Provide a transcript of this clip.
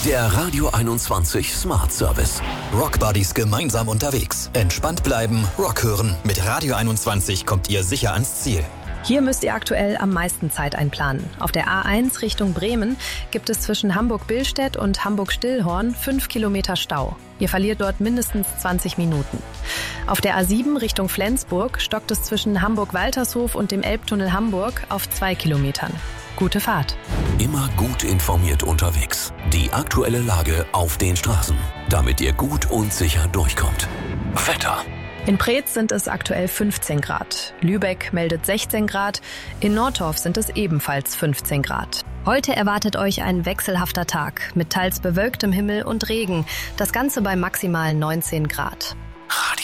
Der Radio 21 Smart Service. Rock Buddies gemeinsam unterwegs. Entspannt bleiben, Rock hören. Mit Radio 21 kommt ihr sicher ans Ziel. Hier müsst ihr aktuell am meisten Zeit einplanen. Auf der A1 Richtung Bremen gibt es zwischen Hamburg-Billstedt und Hamburg-Stillhorn 5 Kilometer Stau. Ihr verliert dort mindestens 20 Minuten. Auf der A7 Richtung Flensburg stockt es zwischen Hamburg-Waltershof und dem Elbtunnel Hamburg auf 2 Kilometern. Gute Fahrt. Immer gut informiert unterwegs. Die aktuelle Lage auf den Straßen, damit ihr gut und sicher durchkommt. Wetter. In Preetz sind es aktuell 15 Grad. Lübeck meldet 16 Grad. In Nordorf sind es ebenfalls 15 Grad. Heute erwartet euch ein wechselhafter Tag mit teils bewölktem Himmel und Regen. Das Ganze bei maximal 19 Grad. Radio